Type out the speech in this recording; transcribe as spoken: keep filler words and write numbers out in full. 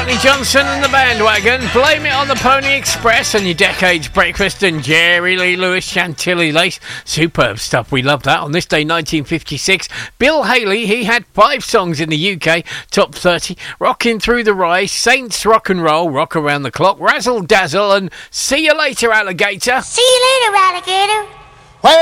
Johnny Johnson and the Bandwagon, Blame It on the Pony Express, and Your Decade's Breakfast, and Jerry Lee Lewis, Chantilly Lace. Superb stuff. We love that. On this day, nineteen fifty-six, Bill Haley, he had five songs in the U K top thirty. Rocking Through the Rye, Saints Rock and Roll, Rock Around the Clock, Razzle Dazzle, and See You Later, Alligator. See you later, alligator.